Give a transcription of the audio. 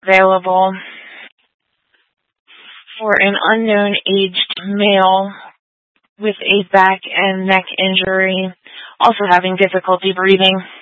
available for an unknown aged male with a back and neck injury, also having difficulty breathing.